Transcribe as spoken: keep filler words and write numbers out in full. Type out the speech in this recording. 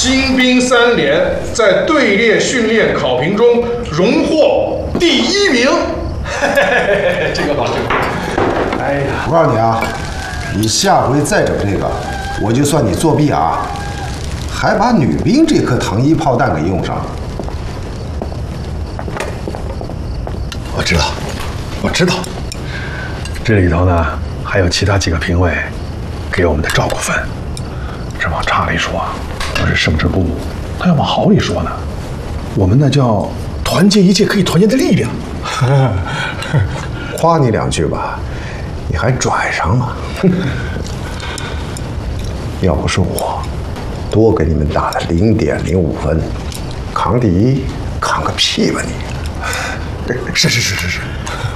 新兵三连在队列训练考评中荣获第一名。这个好，这个。哎呀， 我告诉你啊，你下回再整这个，我就算你作弊啊，还把女兵这颗糖衣炮弹给用上了。 我知道，我知道。这里头呢，还有其他几个评委给我们的照顾分。这往差里说，我是胜之不武；他要往好里说呢，我们那叫团结一切可以团结的力量。 夸你两句吧，你还拽上了。要不是我多给你们打了零点零五分，扛第一扛个屁吧你！ 是是是是是。